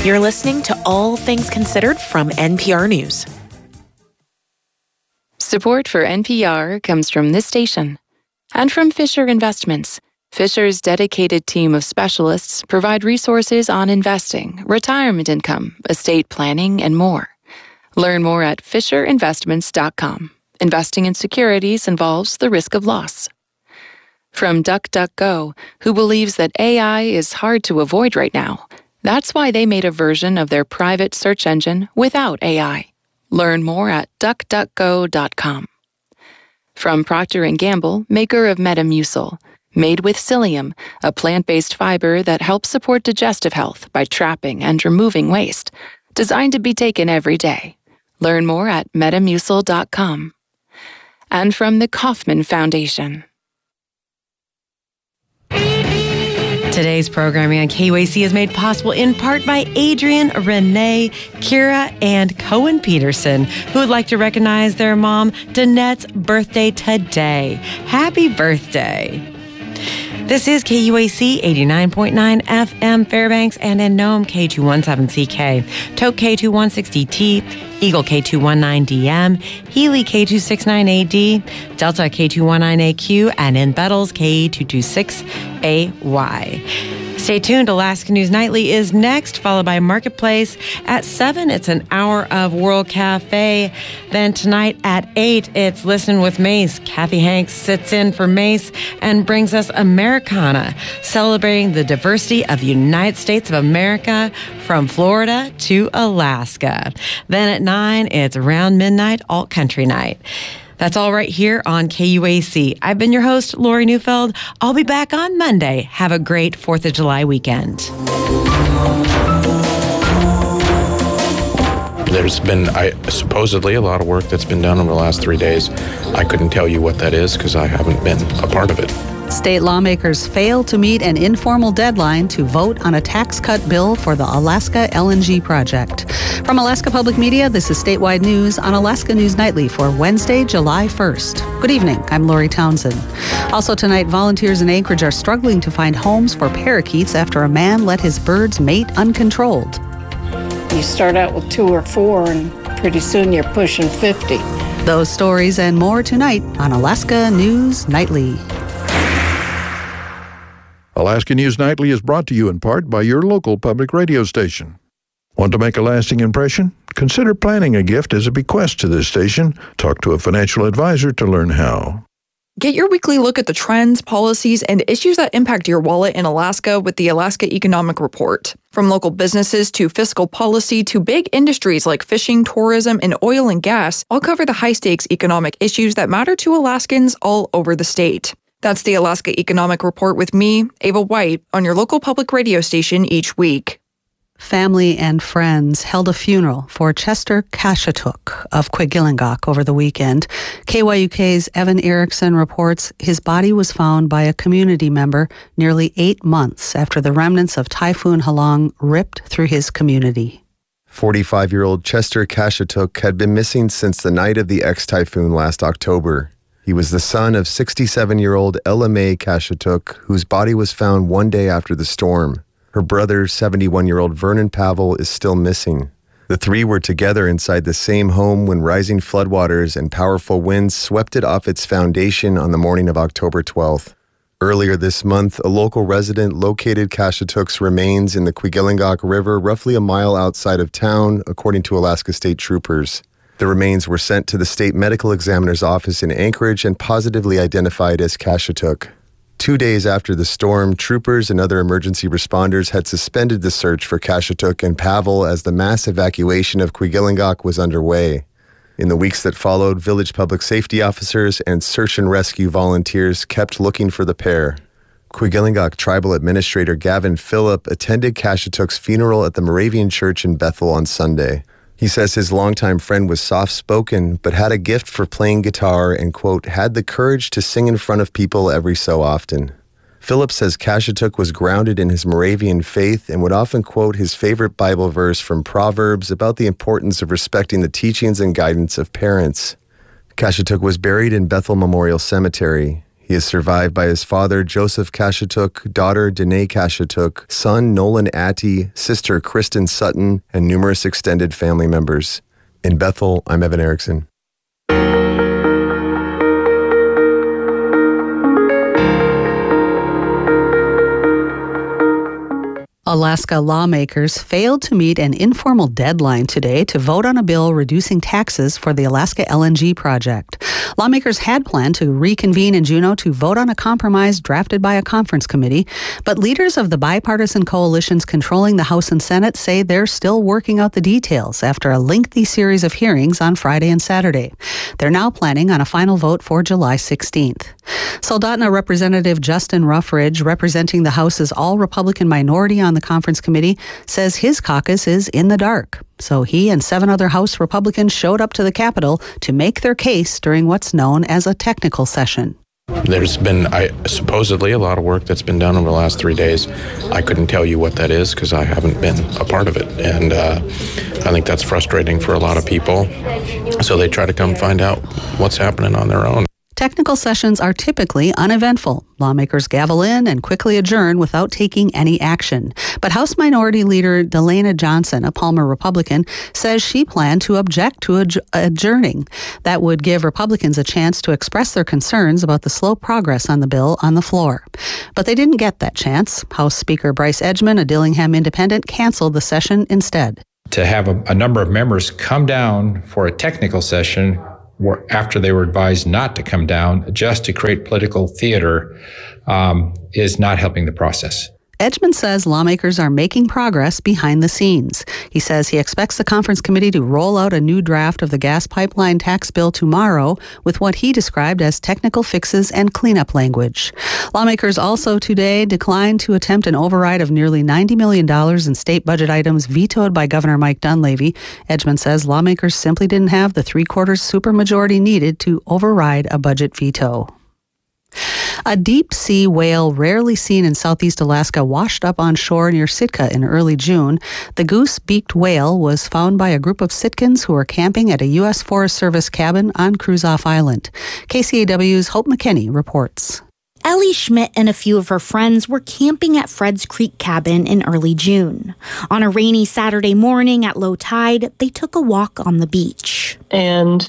You're listening to All Things Considered from NPR News. Support for NPR comes from this station and from Fisher Investments. Fisher's dedicated team of specialists provide resources on investing, retirement income, estate planning, and more. Learn more at FisherInvestments.com. Investing in securities involves the risk of loss. From DuckDuckGo, who believes that AI is hard to avoid right now. That's why they made a version of their private search engine without AI. Learn more at DuckDuckGo.com. From Procter & Gamble, maker of Metamucil, made with psyllium, a plant-based fiber that helps support digestive health by trapping and removing waste, designed to be taken every day. Learn more at Metamucil.com. And from the Kauffman Foundation. Today's programming on KUAC is made possible in part by Adrian, Renee, Kira, and Cohen Peterson, who would like to recognize their mom, Danette's birthday today. Happy birthday. This is KUAC 89.9 FM Fairbanks and in Nome K217CK, Toke K2160T, Eagle K219DM, Healy K269AD, Delta K219AQ, and in Bettles K226AY. Stay tuned. Alaska News Nightly is next, followed by Marketplace. At 7, it's an hour of World Cafe. Then tonight at 8, it's Listen with Mace. Kathy Hanks sits in for Mace and brings us Americana, celebrating the diversity of the United States of America from Florida to Alaska. Then at 9, it's Around Midnight Alt Country Night. That's all right here on KUAC. I've been your host, Lori Neufeld. I'll be back on Monday. Have a great 4th of July weekend. There's been supposedly a lot of work that's been done over the last 3 days. I couldn't tell you what that is because I haven't been a part of it. State lawmakers fail to meet an informal deadline to vote on a tax cut bill for the Alaska LNG project. From Alaska Public Media, this is Statewide News on Alaska News Nightly for Wednesday, July 1st. Good evening. I'm Lori Townsend. Also tonight, volunteers in Anchorage are struggling to find homes for parakeets after a man let his birds mate uncontrolled. You start out with 2 or 4, and pretty soon you're pushing 50. Those stories and more tonight on Alaska News Nightly. Alaska News Nightly is brought to you in part by your local public radio station. Want to make a lasting impression? Consider planning a gift as a bequest to this station. Talk to a financial advisor to learn how. Get your weekly look at the trends, policies, and issues that impact your wallet in Alaska with the Alaska Economic Report. From local businesses to fiscal policy to big industries like fishing, tourism, and oil and gas, I'll cover the high-stakes economic issues that matter to Alaskans all over the state. That's the Alaska Economic Report with me, Ava White, on your local public radio station each week. Family and friends held a funeral for Chester Kashatuk of Quigilingok over the weekend. KYUK's Evan Erickson reports his body was found by a community member nearly 8 months after the remnants of Typhoon Halong ripped through his community. 45-year-old Chester Kashatuk had been missing since the night of the ex-typhoon last October. He was the son of 67-year-old Ella Mae Kashatuk, whose body was found one day after the storm. Her brother, 71-year-old Vernon Pavel, is still missing. The three were together inside the same home when rising floodwaters and powerful winds swept it off its foundation on the morning of October 12th. Earlier this month, a local resident located Kashatuk's remains in the Quigilingok River roughly a mile outside of town, according to Alaska State Troopers. The remains were sent to the state medical examiner's office in Anchorage and positively identified as Kashatuk. 2 days after the storm, troopers and other emergency responders had suspended the search for Kashatuk and Pavel as the mass evacuation of Quigilingok was underway. In the weeks that followed, village public safety officers and search and rescue volunteers kept looking for the pair. Quigilingok Tribal Administrator Gavin Phillip attended Kashatuk's funeral at the Moravian Church in Bethel on Sunday. He says his longtime friend was soft-spoken, but had a gift for playing guitar and, quote, had the courage to sing in front of people every so often. Philip says Kashatuk was grounded in his Moravian faith and would often quote his favorite Bible verse from Proverbs about the importance of respecting the teachings and guidance of parents. Kashatuk was buried in Bethel Memorial Cemetery. He is survived by his father, Joseph Kashetuk, daughter, Danae Kashetuk, son, Nolan Atty, sister, Kristen Sutton, and numerous extended family members. In Bethel, I'm Evan Erickson. Alaska lawmakers failed to meet an informal deadline today to vote on a bill reducing taxes for the Alaska LNG project. Lawmakers had planned to reconvene in Juneau to vote on a compromise drafted by a conference committee, but leaders of the bipartisan coalitions controlling the House and Senate say they're still working out the details after a lengthy series of hearings on Friday and Saturday. They're now planning on a final vote for July 16th. Soldotna Representative Justin Ruffridge, representing the House's all-Republican minority on the conference committee, says his caucus is in the dark. So he and 7 other House Republicans showed up to the Capitol to make their case during what's known as a technical session. There's been supposedly a lot of work that's been done over the last 3 days. I couldn't tell you what that is because I haven't been a part of it. And I think that's frustrating for a lot of people. So they try to come find out what's happening on their own. Technical sessions are typically uneventful. Lawmakers gavel in and quickly adjourn without taking any action. But House Minority Leader Delana Johnson, a Palmer Republican, says she planned to object to adjourning. That would give Republicans a chance to express their concerns about the slow progress on the bill on the floor. But they didn't get that chance. House Speaker Bryce Edgman, a Dillingham independent, canceled the session instead. To have a number of members come down for a technical session after they were advised not to come down just to create political theater is not helping the process. Edgman says lawmakers are making progress behind the scenes. He says he expects the conference committee to roll out a new draft of the gas pipeline tax bill tomorrow with what he described as technical fixes and cleanup language. Lawmakers also today declined to attempt an override of nearly $90 million in state budget items vetoed by Governor Mike Dunleavy. Edgman says lawmakers simply didn't have the 3/4 supermajority needed to override a budget veto. A deep-sea whale rarely seen in southeast Alaska washed up on shore near Sitka in early June. The goose-beaked whale was found by a group of Sitkans who were camping at a U.S. Forest Service cabin on Kruzof Island. KCAW's Hope McKinney reports. Ellie Schmidt and a few of her friends were camping at Fred's Creek Cabin in early June. On a rainy Saturday morning at low tide, they took a walk on the beach. And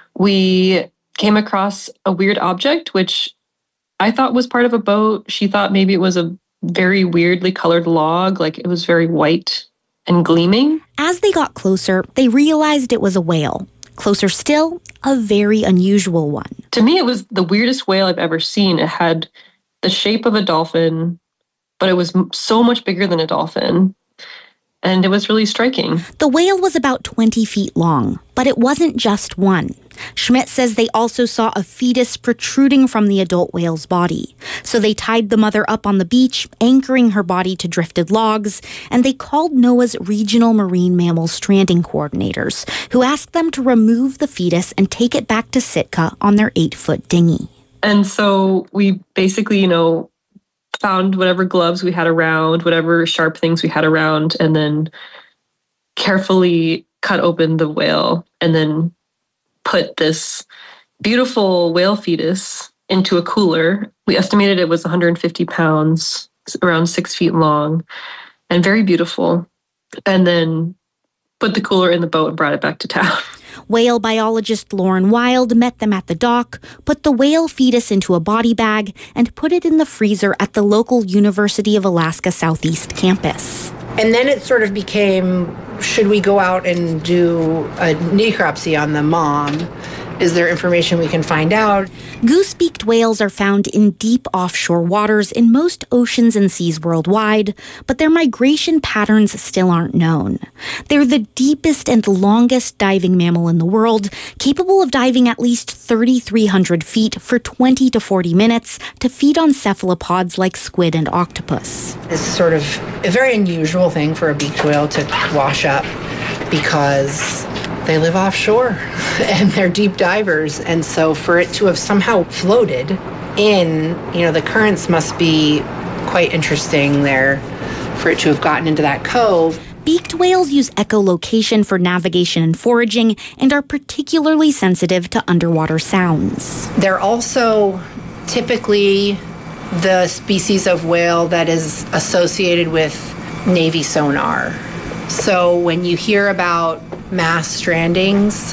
we came across a weird object, which I thought was part of a boat. She thought maybe it was a very weirdly colored log, like it was very white and gleaming. As they got closer, they realized it was a whale. Closer still, a very unusual one. To me, it was the weirdest whale I've ever seen. It had the shape of a dolphin, but it was so much bigger than a dolphin. And it was really striking. The whale was about 20 feet long, but it wasn't just one. Schmidt says they also saw a fetus protruding from the adult whale's body. So they tied the mother up on the beach, anchoring her body to drifted logs, and they called NOAA's regional marine mammal stranding coordinators, who asked them to remove the fetus and take it back to Sitka on their 8-foot dinghy. And so we basically, found whatever gloves we had around, whatever sharp things we had around, and then carefully cut open the whale and then put this beautiful whale fetus into a cooler. We estimated it was 150 pounds, around 6 feet long, and very beautiful. And then put the cooler in the boat and brought it back to town. Whale biologist Lauren Wild met them at the dock, put the whale fetus into a body bag, and put it in the freezer at the local University of Alaska Southeast campus. And then it sort of became, should we go out and do a necropsy on the mom? Is there information we can find out? Goose-beaked whales are found in deep offshore waters in most oceans and seas worldwide, but their migration patterns still aren't known. They're the deepest and longest diving mammal in the world, capable of diving at least 3,300 feet for 20 to 40 minutes to feed on cephalopods like squid and octopus. It's sort of a very unusual thing for a beaked whale to wash up because they live offshore and they're deep divers. And so for it to have somehow floated in, the currents must be quite interesting there for it to have gotten into that cove. Beaked whales use echolocation for navigation and foraging and are particularly sensitive to underwater sounds. They're also typically the species of whale that is associated with Navy sonar. So when you hear about mass strandings,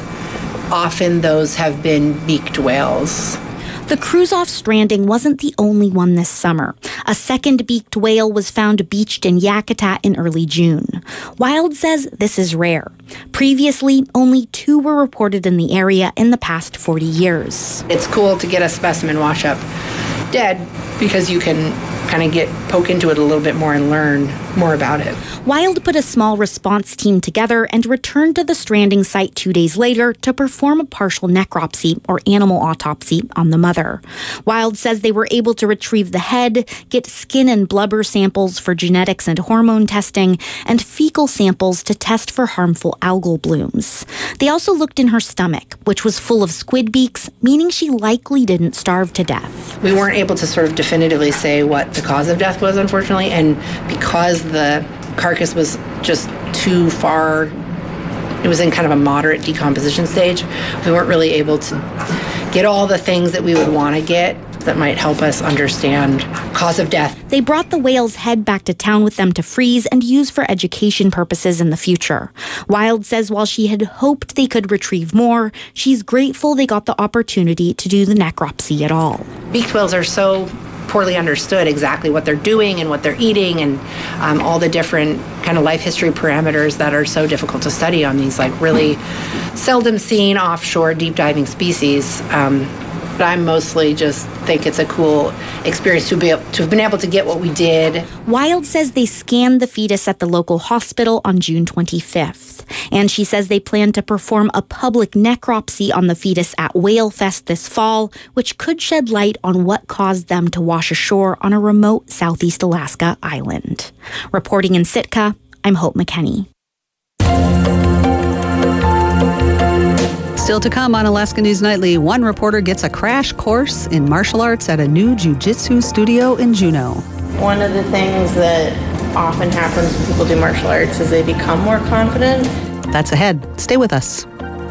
often those have been beaked whales. The Kruzof stranding wasn't the only one this summer. A second beaked whale was found beached in Yakutat in early June. Wild says this is rare. Previously, only 2 were reported in the area in the past 40 years. It's cool to get a specimen wash up dead because you can kind of poke into it a little bit more and learn more about it. Wild put a small response team together and returned to the stranding site 2 days later to perform a partial necropsy, or animal autopsy, on the mother. Wild says they were able to retrieve the head, get skin and blubber samples for genetics and hormone testing, and fecal samples to test for harmful algal blooms. They also looked in her stomach, which was full of squid beaks, meaning she likely didn't starve to death. We weren't able to sort of definitively say what the cause of death was, unfortunately, and because the carcass was just too far, it was in kind of a moderate decomposition stage, we weren't really able to get all the things that we would want to get that might help us understand cause of death. They brought the whale's head back to town with them to freeze and use for education purposes in the future. Wild says while she had hoped they could retrieve more, she's grateful they got the opportunity to do the necropsy at all. Beaked whales are so poorly understood exactly what they're doing and what they're eating, and all the different kind of life history parameters that are so difficult to study on these really seldom seen offshore deep diving species. But I mostly just think it's a cool experience to have been able to get what we did. Wild says they scanned the fetus at the local hospital on June 25th. And she says they plan to perform a public necropsy on the fetus at Whale Fest this fall, which could shed light on what caused them to wash ashore on a remote Southeast Alaska island. Reporting in Sitka, I'm Hope McKenney. Still to come on Alaska News Nightly, one reporter gets a crash course in martial arts at a new jiu-jitsu studio in Juneau. One of the things that often happens when people do martial arts is they become more confident. That's ahead. Stay with us.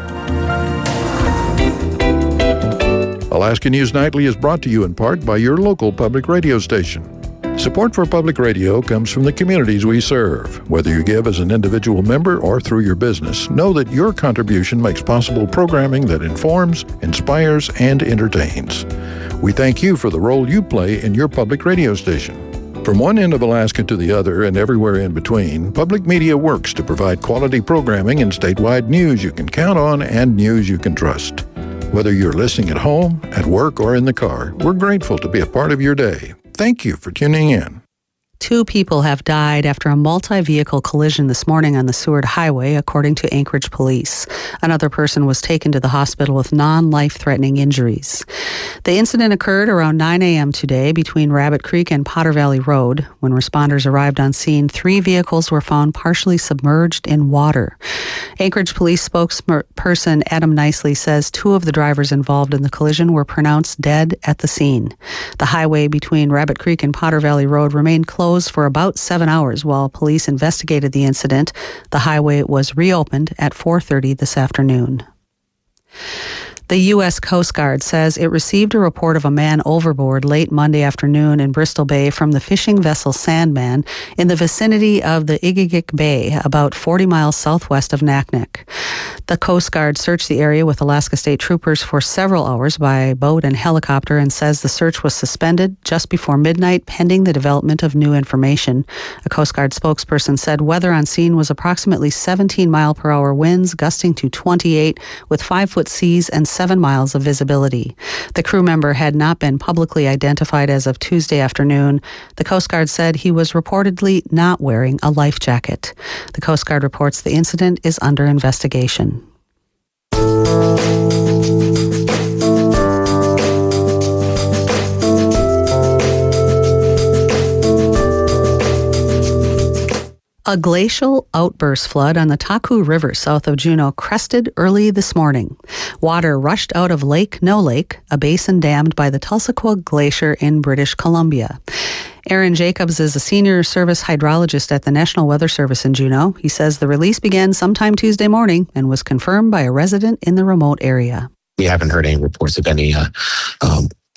Alaska News Nightly is brought to you in part by your local public radio station. Support for public radio comes from the communities we serve. Whether you give as an individual member or through your business, know that your contribution makes possible programming that informs, inspires, and entertains. We thank you for the role you play in your public radio station. From one end of Alaska to the other and everywhere in between, public media works to provide quality programming and statewide news you can count on and news you can trust. Whether you're listening at home, at work, or in the car, we're grateful to be a part of your day. Thank you for tuning in. 2 people have died after a multi-vehicle collision this morning on the Seward Highway, according to Anchorage police. Another person was taken to the hospital with non-life-threatening injuries. The incident occurred around 9 a.m. today between Rabbit Creek and Potter Valley Road. When responders arrived on scene, 3 vehicles were found partially submerged in water. Anchorage police spokesperson Adam Nicely says 2 of the drivers involved in the collision were pronounced dead at the scene. The highway between Rabbit Creek and Potter Valley Road remained closed for about 7 hours while police investigated the incident. The highway was reopened at 4:30 this afternoon. The U.S. Coast Guard says it received a report of a man overboard late Monday afternoon in Bristol Bay from the fishing vessel Sandman in the vicinity of the Igigik Bay, about 40 miles southwest of Naknek. The Coast Guard searched the area with Alaska State Troopers for several hours by boat and helicopter and says the search was suspended just before midnight pending the development of new information. A Coast Guard spokesperson said weather on scene was approximately 17-mile-per-hour winds gusting to 28 with 5-foot seas and 7 miles of visibility. The crew member had not been publicly identified as of Tuesday afternoon. The Coast Guard said he was reportedly not wearing a life jacket. The Coast Guard reports the incident is under investigation. A glacial outburst flood on the Taku River south of Juneau crested early this morning. Water rushed out of Lake No Lake, a basin dammed by the Tulsaquag Glacier in British Columbia. Aaron Jacobs is a senior service hydrologist at the National Weather Service in Juneau. He says the release began sometime Tuesday morning and was confirmed by a resident in the remote area. We haven't heard any reports of any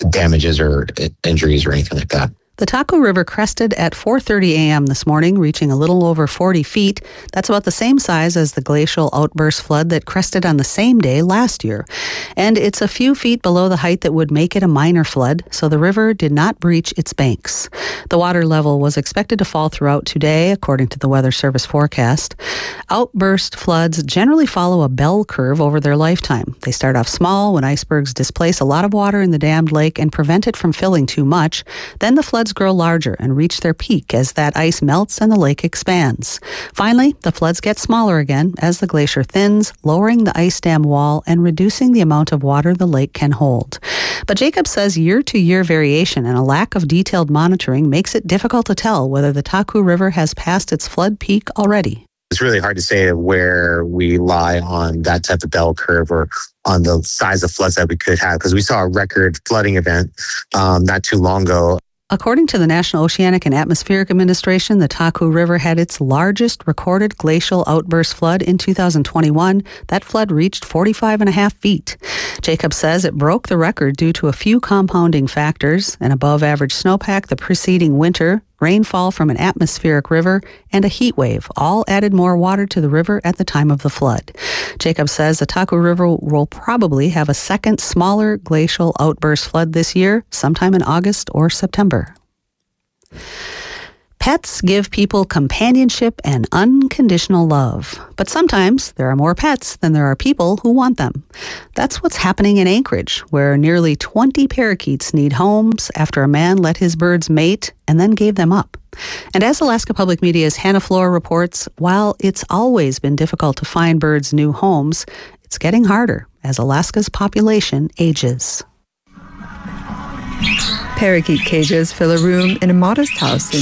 damages or injuries or anything like that. The Taku River crested at 4:30 a.m. this morning, reaching a little over 40 feet. That's about the same size as the glacial outburst flood that crested on the same day last year. And it's a few feet below the height that would make it a minor flood, so the river did not breach its banks. The water level was expected to fall throughout today, according to the Weather Service forecast. Outburst floods generally follow a bell curve over their lifetime. They start off small when icebergs displace a lot of water in the dammed lake and prevent it from filling too much. Then the floods grow larger and reach their peak as that ice melts and the lake expands. Finally, the floods get smaller again as the glacier thins, lowering the ice dam wall and reducing the amount of water the lake can hold. But Jacob says year-to-year variation and a lack of detailed monitoring makes it difficult to tell whether the Taku River has passed its flood peak already. It's really hard to say where we lie on that type of bell curve or on the size of floods that we could have, because we saw a record flooding event not too long ago. According to the National Oceanic and Atmospheric Administration, the Taku River had its largest recorded glacial outburst flood in 2021. That flood reached 45.5 feet. Jacob says it broke the record due to a few compounding factors: an above-average snowpack the preceding winter, rainfall from an atmospheric river, and a heat wave all added more water to the river at the time of the flood. Jacob says the Taku River will probably have a second, smaller glacial outburst flood this year, sometime in August or September. Pets give people companionship and unconditional love. But sometimes there are more pets than there are people who want them. That's what's happening in Anchorage, where nearly 20 parakeets need homes after a man let his birds mate and then gave them up. And as Alaska Public Media's Hannah Floor reports, while it's always been difficult to find birds new homes, it's getting harder as Alaska's population ages. Parakeet cages fill a room in a modest house in